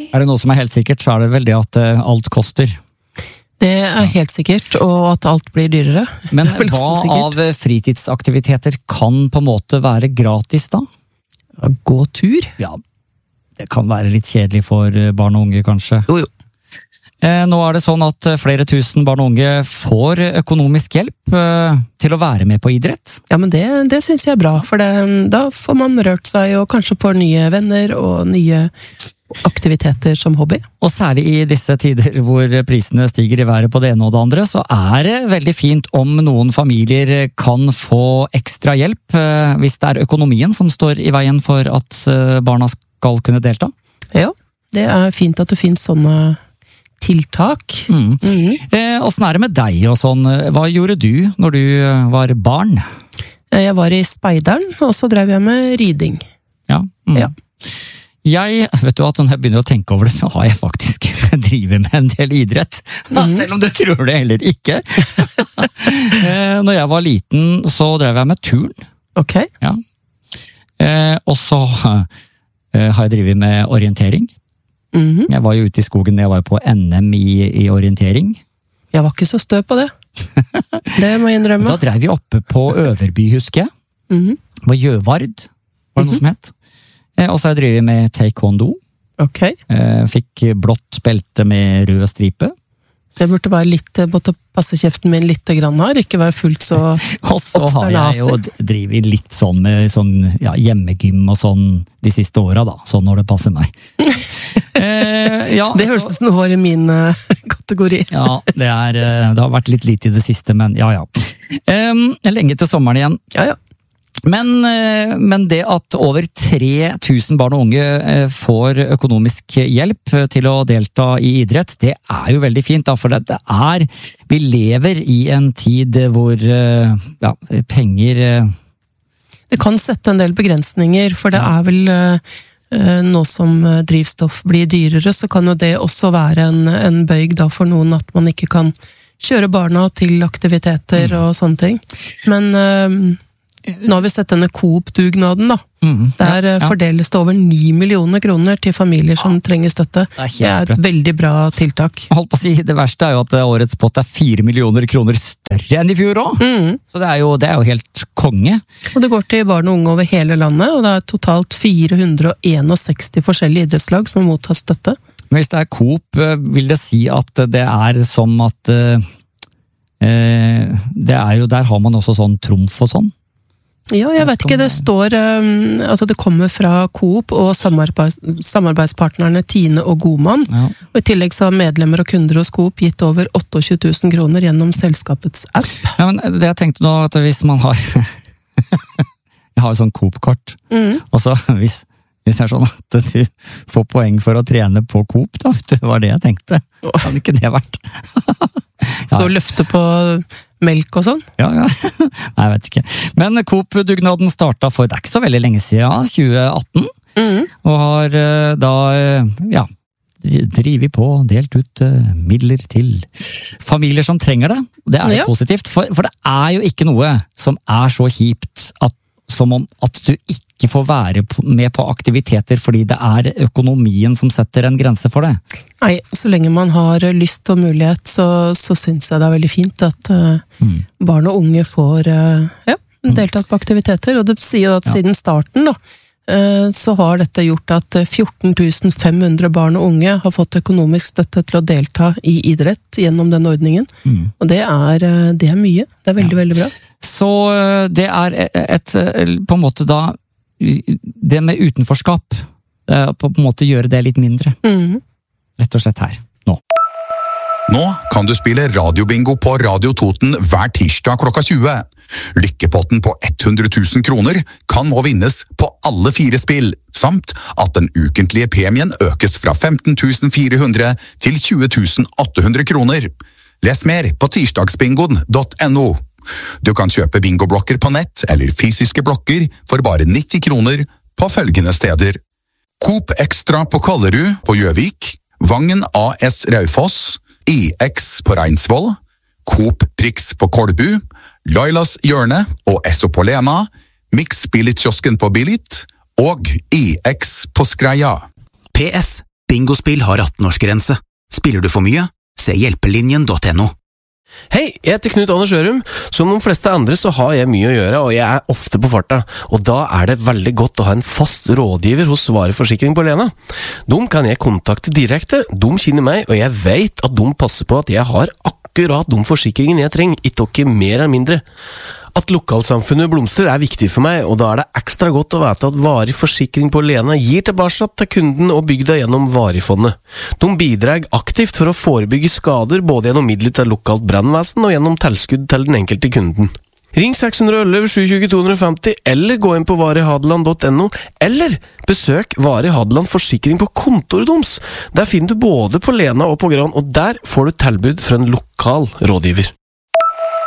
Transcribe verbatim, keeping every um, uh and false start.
Er det noe som er helt sikkert, så er det vel det at alt koster. Det er helt sikkert, og at alt blir dyrere. Men hva av fritidsaktiviteter kan på en måte være gratis da? Gå tur? Ja, det kan være litt kjedelig for barn og unge kanskje. Jo, jo. Nå er det sånn at flere tusen barn og unge får økonomisk hjelp til å være med på idrett. Ja, men det, det synes jeg er bra, for det, da får man rørt seg og kanskje får nye venner og nye aktiviteter som hobby. Og særlig i disse tider hvor prisene stiger i været på det ene og det andre, så er det veldig fint om noen familier kan få ekstra hjelp hvis det er økonomien som står i veien for at barna skal kunne delta. Ja, det er fint at det finnes sånne tiltak. Mm. Mm. Eh, hvordan er det med deg og sånn? Hva gjorde du når du var barn? Jeg var i speideren, og så drev jeg med riding. Ja. Mm. Ja. Jeg, vet du at når jeg begynner å tenke over det, så har jeg faktisk drivet med en del idrett. Mm. Selv om du tror det heller ikke. eh, når jeg var liten, så drev jeg med turn. Ok. Ja. Eh, og så eh, har jeg drivet med orientering. Mm-hmm. Jeg var jo ute i skogen da jeg var på N M i, i orientering. Jeg var ikke så stø på det. Det må jeg innrømme. Da drev vi oppe på Øverby, husker jeg. Mm-hmm. Det var Gjøvard, var det noe mm-hmm. som het. Eh, og så har jeg drevet med taekwondo. Ok. Eh, fikk blått belte med rød stripe. Så jeg burde være litt, måtte passe kjeften min litt grann her, ikke være fullt så og så har jeg jo drivet litt sånn med sånn, ja, hjemmegym og sånn de siste åra da, sånn når det passer meg. eh, ja, det høres ut som det var i min uh, kategori. Ja, det, er, det har vært litt lite i det siste, men ja, ja. Um, lenge til sommeren igjen. Ja, ja. Men, men det at over tre tusen barn og unge får økonomisk hjelp til å delta i idrett, det er jo veldig fint, da, for det er, vi lever i en tid hvor ja, penger Det kan sette en del begrensninger, for det er vel nå som drivstoff blir dyrere, så kan jo det også være en, en bøyg da for noen at man ikke kan kjøre barna til aktiviteter og sånne ting. Men nå har vi sett denne Coop-dugnaden da. Mm, Der ja, ja. fordeles det over ni millioner kroner til familier som ja. trenger støtte. Det er, det er et veldig bra tiltak. Holdt på å si, det verste er jo at årets pott er fire millioner kroner større enn i fjor også. Mm. Så det er, jo, det er jo helt konge. Og det går til barn og unge over hele landet, og det er totalt fire hundre og sekstisén forskjellige idrettslag som har mottatt støtte. Men hvis det er Coop, vil det si at det er som at eh, det er jo, der har man også sånn trumf og sånn? Ja, jeg vet ikke, det står um, altså det kommer fra Coop og samarbeids, samarbeidspartnerne Tine og Godmann, ja. Og i tillegg så har medlemmer og kunder hos Coop gitt over tjueåtte tusen kroner gjennom selskapets app. Ja, men det jeg tenkte nå, at hvis man har jeg har jo sånn Coop-kort, mm. og så hvis, hvis det er sånn at du får poeng for å trene på Coop, da, vet du, var det jeg tenkte. Kan ikke det vært? Stå og løfte på melk og sånn? Ja, ja. Nei, jeg vet ikke. Men Coop-dugnaden startet for, det er ikke så veldig lenge siden, tjue atten, mm. og har da, ja, drivet på, delt ut midler til familier som trenger det. Det er jo ja. positivt, for, for det er jo ikke noe som er så kjipt at som om at du ikke får være med på aktiviteter fordi det er økonomien som setter en grense for det. Nei, så lenge man har lyst og mulighet, så, så synes jeg det er veldig fint at uh, mm. barn og unge får uh, ja, deltatt på aktiviteter, og det sier jo at ja. siden starten da, uh, så har dette gjort at fjorten tusen fem hundre barn og unge har fått økonomisk støtte til å delta i idrett gjennom den ordningen, mm. og det er, det er mye, det er veldig, ja. veldig bra. Så det er et, på en måte da, det med utenforskap, på en måte gjøre det litt mindre. Mm. Rett og slett her, nå. Nå kan du spille radiobingo på Radio Toten hver tirsdag klokka tjue. Lykkepotten på hundre tusen kroner kan nå vinnes på alle fire spill, samt at den ukentlige premien økes fra femten tusen fire hundre til tjue tusen åtte hundre kroner. Les mer på tirsdagsbingoen punktum no. Du kan kjøpe bingoblokker på nett eller fysiske blokker for bare nitti kroner på følgende steder. Coop Extra på Kollerud på Gjøvik, Vangen A S Raufoss, I X på Reinsvoll, Coop Prix på Kolbu, Lailas Hjørne og Esso på Lena, Mix Billit-kiosken på Billit og I X på Skreia. P S. Bingospill har atten-årsgrense. Spiller du for mye? Se hjelpelinjen punktum no. Hei, jeg heter Knut Anders Ørum. Som de fleste andre så har jeg mye å gjøre, og jeg er ofte på farta. Og da er det veldig godt å ha en fast rådgiver hos Svare Forsikring på Lena. De kan jeg kontakte direkte, de kjenner meg, og jeg vet at de passer på at jeg har akkurat de forsikringen jeg trenger, ikke mer eller mindre. At lokalsamfunnet blomstrer er viktig for meg, og da er det ekstra godt å vite at Varig Forsikring på Lena gir tilbake til kunden og bygda gjennom Varifondet. De bidrar aktivt for å forebygge skader både gjennom midler til lokalt brannvesen og gjennom tilskudd til den enkelte kunden. Ring seks ett ett, sju to to, to fem zero eller gå inn på varihadeland punktum no, eller besøk Vari Hadeland Forsikring på kontoret deres. Der finner du både på Lena og på Gran, og der får du tilbud fra en lokal rådgiver.